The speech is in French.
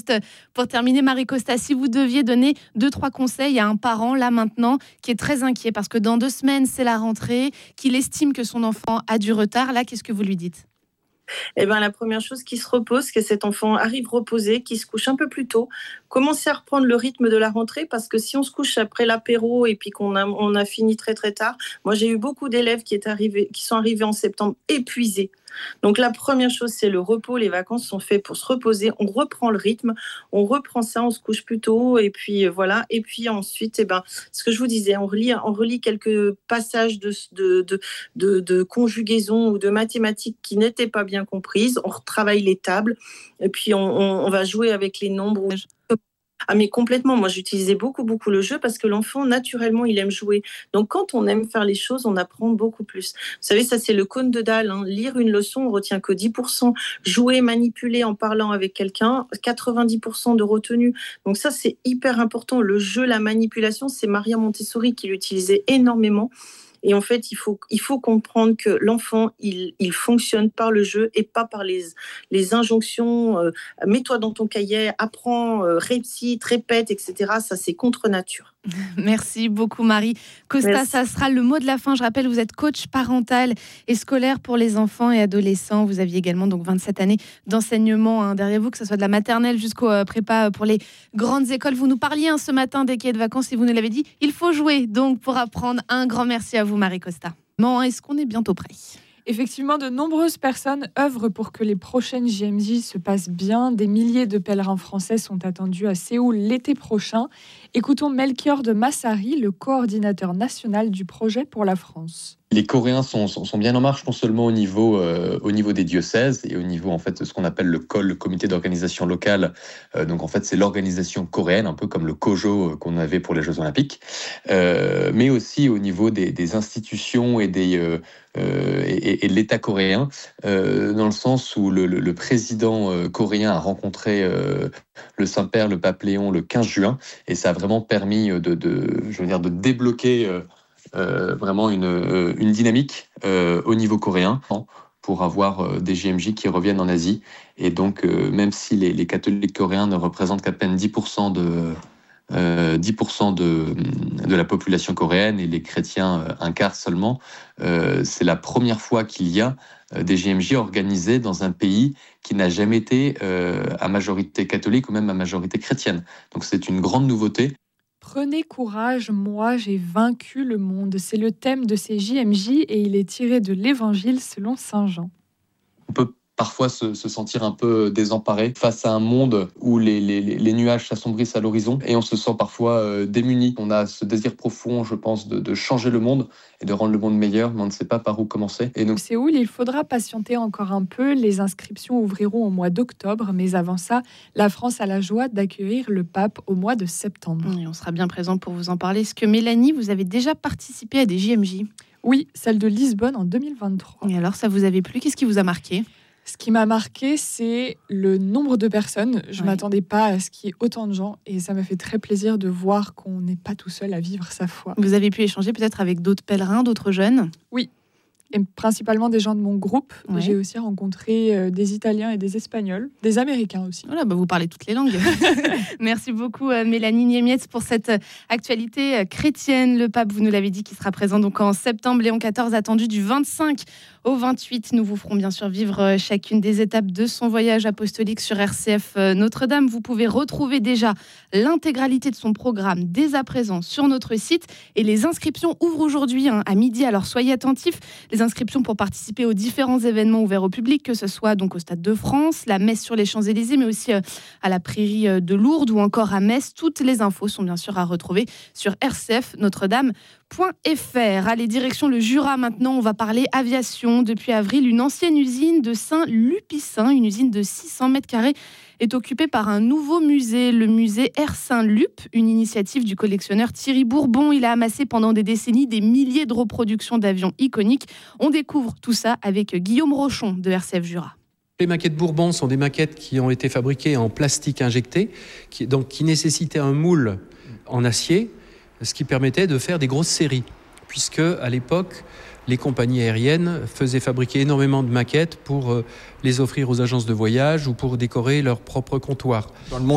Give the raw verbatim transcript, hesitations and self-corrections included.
Pour terminer, Marie Costa, si vous deviez donner deux, trois conseils à un parent, là maintenant, qui est très inquiet parce que dans deux semaines, c'est la rentrée, qu'il estime que son enfant a du retard, là, qu'est-ce que vous lui dites ? Eh ben, la première chose, qu'il se repose, que cet enfant arrive reposé, qu'il se couche un peu plus tôt, commencer à reprendre le rythme de la rentrée, parce que si on se couche après l'apéro et puis qu'on a, on a fini très très tard, moi j'ai eu beaucoup d'élèves qui, est arrivé, qui sont arrivés en septembre épuisés. Donc la première chose, c'est le repos. Les vacances sont faites pour se reposer. On reprend le rythme, on reprend ça, on se couche plus tôt et puis voilà. Et puis ensuite, eh ben, ce que je vous disais, on relit, on relit quelques passages de, de, de, de, de conjugaison ou de mathématiques qui n'étaient pas bien comprises. On retravaille les tables et puis on, on, on va jouer avec les nombres. Ah mais complètement, moi j'utilisais beaucoup beaucoup le jeu parce que l'enfant naturellement il aime jouer, donc quand on aime faire les choses on apprend beaucoup plus. Vous savez, ça c'est le cône de Dahl, hein. Lire une leçon on retient que dix pour cent, jouer, manipuler en parlant avec quelqu'un, quatre-vingt-dix pour cent de retenue, donc ça c'est hyper important. Le jeu, la manipulation, c'est Maria Montessori qui l'utilisait énormément. Et en fait, il faut, il faut comprendre que l'enfant, il, il fonctionne par le jeu et pas par les, les injonctions. Euh, mets-toi dans ton cahier, apprends, euh, récite, répète, et cetera. Ça, c'est contre nature. Merci beaucoup, Marie Costa. Merci. Ça sera le mot de la fin. Je rappelle, vous êtes coach parental et scolaire pour les enfants et adolescents. Vous aviez également donc vingt-sept années d'enseignement hein, derrière vous, que ce soit de la maternelle jusqu'au euh, prépa pour les grandes écoles. Vous nous parliez hein, ce matin des cahiers de vacances et vous nous l'avez dit, il faut jouer. Donc, pour apprendre, un grand merci à vous, Marie Costa. Bon, est-ce qu'on est bientôt prêt ? Effectivement, de nombreuses personnes œuvrent pour que les prochaines J M J se passent bien. Des milliers de pèlerins français sont attendus à Séoul l'été prochain. Écoutons Melchior de Massari, le coordinateur national du projet pour la France. Les Coréens sont, sont, sont bien en marche, non seulement au niveau, euh, au niveau des diocèses et au niveau en fait de ce qu'on appelle le C O L, le comité d'organisation locale. Euh, donc en fait, c'est l'organisation coréenne, un peu comme le COJO qu'on avait pour les Jeux Olympiques, euh, mais aussi au niveau des, des institutions et, des, euh, euh, et, et de l'État coréen, euh, dans le sens où le, le, le président euh, coréen a rencontré euh, le Saint-Père, le pape Léon, le quinze juin, et ça a vraiment permis de, de, je veux dire, de débloquer euh, Euh, vraiment une, euh, une dynamique euh, au niveau coréen pour avoir euh, des J M J qui reviennent en Asie. Et donc, euh, même si les, les catholiques coréens ne représentent qu'à peine dix pour cent de, euh, dix pour cent de, de la population coréenne et les chrétiens euh, un quart seulement, euh, c'est la première fois qu'il y a euh, des J M J organisés dans un pays qui n'a jamais été euh, à majorité catholique ou même à majorité chrétienne. Donc, c'est une grande nouveauté. Prenez courage, moi j'ai vaincu le monde. C'est le thème de ces J M J et il est tiré de l'Évangile selon saint Jean. On peut parfois se, se sentir un peu désemparé face à un monde où les, les, les nuages s'assombrissent à l'horizon et on se sent parfois euh, démuni. On a ce désir profond, je pense, de, de changer le monde et de rendre le monde meilleur, mais on ne sait pas par où commencer. Et donc... Séoul, il faudra patienter encore un peu. Les inscriptions ouvriront au mois d'octobre, mais avant ça, la France a la joie d'accueillir le pape au mois de septembre. Et on sera bien présent pour vous en parler. Est-ce que Mélanie, vous avez déjà participé à des J M J ? Oui, celle de Lisbonne en deux mille vingt-trois. Et alors, ça vous avait plu ? Qu'est-ce qui vous a marqué ? Ce qui m'a marqué, c'est le nombre de personnes. Je ne ouais. m'attendais pas à ce qu'il y ait autant de gens et ça m'a fait très plaisir de voir qu'on n'est pas tout seul à vivre sa foi. Vous avez pu échanger peut-être avec d'autres pèlerins, d'autres jeunes ? Oui, et principalement des gens de mon groupe. Ouais. J'ai aussi rencontré euh, des Italiens et des Espagnols, des Américains aussi. Voilà, bah vous parlez toutes les langues. Merci beaucoup euh, Mélanie Niemietz pour cette actualité euh, chrétienne. Le pape, vous nous l'avez dit, qui sera présent donc en septembre. Léon quatorze attendu du vingt-cinq au vingt-huit. Nous vous ferons bien sûr vivre euh, chacune des étapes de son voyage apostolique sur R C F euh, Notre-Dame. Vous pouvez retrouver déjà l'intégralité de son programme dès à présent sur notre site. Et les inscriptions ouvrent aujourd'hui hein, à midi, alors soyez attentifs. Les inscriptions pour participer aux différents événements ouverts au public, que ce soit donc au Stade de France, la messe sur les Champs-Élysées, mais aussi euh, à la Prairie de Lourdes ou encore à Metz. Toutes les infos sont bien sûr à retrouver sur r c f notre dame point f r. Allez, direction le Jura maintenant, on va parler aviation. Depuis avril, une ancienne usine de Saint-Lupicin, une usine de six cents mètres carrés, est occupée par un nouveau musée, le musée Air Saint-Lup, une initiative du collectionneur Thierry Bourbon. Il a amassé pendant des décennies des milliers de reproductions d'avions iconiques. On découvre tout ça avec Guillaume Rochon de R C F Jura. Les maquettes Bourbon sont des maquettes qui ont été fabriquées en plastique injecté, qui, donc, qui nécessitaient un moule en acier, ce qui permettait de faire des grosses séries, puisque à l'époque, les compagnies aériennes faisaient fabriquer énormément de maquettes pour les offrir aux agences de voyage ou pour décorer leur propre comptoir. Dans le monde